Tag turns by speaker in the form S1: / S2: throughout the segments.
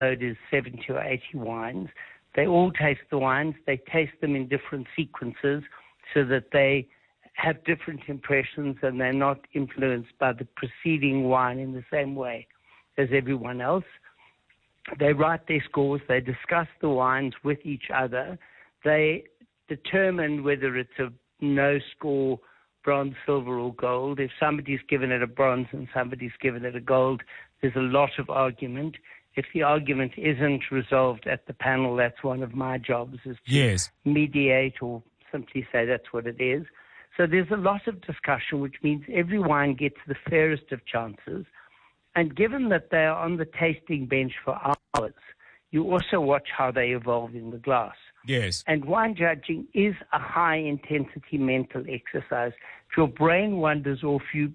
S1: load is 70 or 80 wines. They all taste the wines. They taste them in different sequences so that they have different impressions and they're not influenced by the preceding wine in the same way as everyone else. They write their scores. They discuss the wines with each other. They determine whether it's a no score, bronze, silver, or gold. If somebody's given it a bronze and somebody's given it a gold, there's a lot of argument. If the argument isn't resolved at the panel, that's one of my jobs, is to mediate or simply say that's what it is. So there's a lot of discussion, which means every wine gets the fairest of chances. And given that they are on the tasting bench for hours, you also watch how they evolve in the glass.
S2: Yes.
S1: And wine judging is a high-intensity mental exercise. If your brain wanders off, you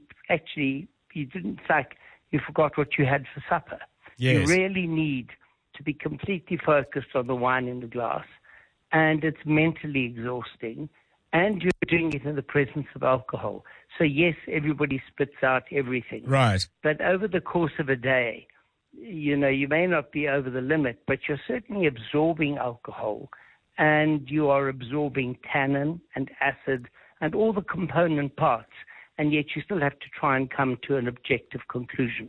S1: didn't, like you forgot what you had for supper.
S2: Yes.
S1: You really need to be completely focused on the wine in the glass, and it's mentally exhausting, and you're doing it in the presence of alcohol. So, yes, everybody spits out everything.
S2: Right.
S1: But over the course of a day, you may not be over the limit, but you're certainly absorbing alcohol, and you are absorbing tannin and acid and all the component parts, and yet you still have to try and come to an objective conclusion.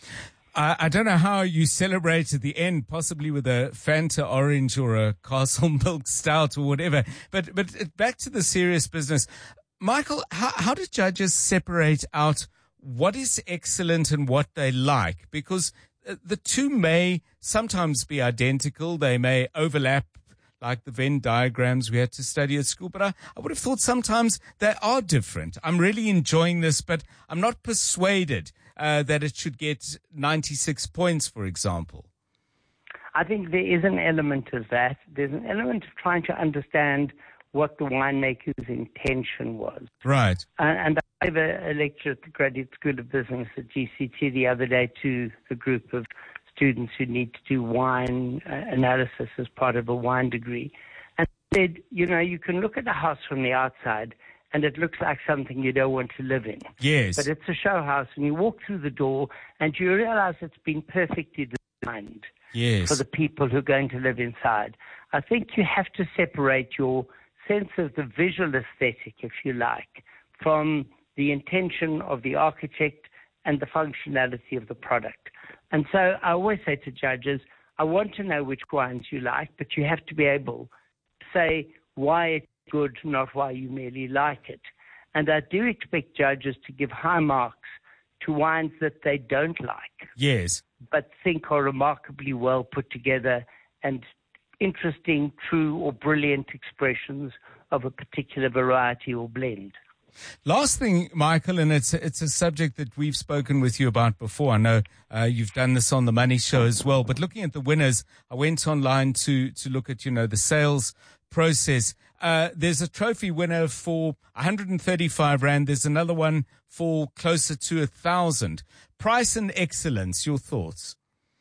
S2: I don't know how you celebrate at the end, possibly with a Fanta Orange or a Castle Milk Stout or whatever. But back to the serious business. Michael, how do judges separate out what is excellent and what they like? Because the two may sometimes be identical. They may overlap, like the Venn diagrams we had to study at school. But I would have thought sometimes they are different. I'm really enjoying this, but I'm not persuaded that it should get 96 points, for example.
S1: I think there is an element of that. There's an element of trying to understand what the winemaker's intention was.
S2: Right.
S1: And I gave a lecture at the Graduate School of Business at GCT the other day to a group of students who need to do wine analysis as part of a wine degree. And said, you can look at a house from the outside and it looks like something you don't want to live in.
S2: Yes.
S1: But it's a show house, and you walk through the door and you realize it's been perfectly designed for the people who are going to live inside. I think you have to separate your sense of the visual aesthetic, if you like, from the intention of the architect and the functionality of the product. And so I always say to judges, I want to know which wines you like, but you have to be able to say why it's good, not why you merely like it. And I do expect judges to give high marks to wines that they don't like.
S2: Yes.
S1: But think are remarkably well put together and interesting, true, or brilliant expressions of a particular variety or blend.
S2: Last thing, Michael, and it's a subject that we've spoken with you about before. I know you've done this on the Money Show as well. But looking at the winners, I went online to look at, the sales process. There's a trophy winner for 135 Rand. There's another one for closer to 1,000. Price and excellence, your thoughts?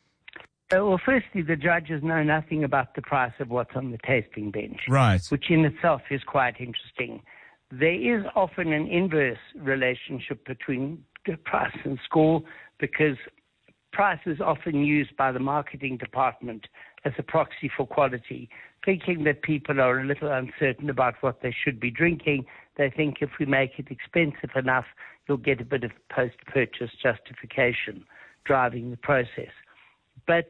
S1: Well, firstly, the judges know nothing about the price of what's on the tasting bench.
S2: Right.
S1: Which in itself is quite interesting. There is often an inverse relationship between the price and score, because price is often used by the marketing department as a proxy for quality, thinking that people are a little uncertain about what they should be drinking. They think if we make it expensive enough, you'll get a bit of post-purchase justification driving the process. But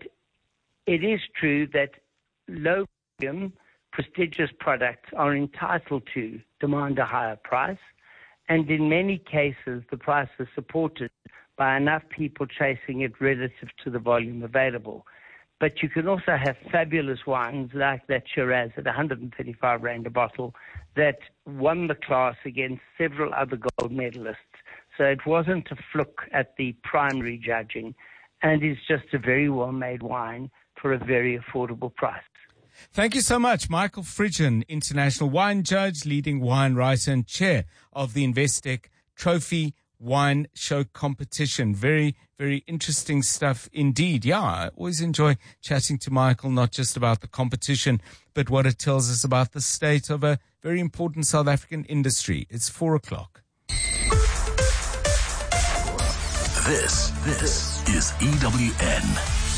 S1: it is true that low-volume, prestigious products are entitled to demand a higher price, and in many cases the price is supported by enough people chasing it relative to the volume available. But you can also have fabulous wines like that Shiraz at 135 Rand a bottle that won the class against several other gold medalists. So it wasn't a fluke at the primary judging, and is just a very well-made wine for a very affordable price.
S2: Thank you so much, Michael Fridgen, International Wine Judge, leading wine writer and chair of the Investec Trophy Wine Show Competition. Very, very interesting stuff indeed. Yeah, I always enjoy chatting to Michael, not just about the competition, but what it tells us about the state of a very important South African industry. It's 4:00.
S3: This is EWN.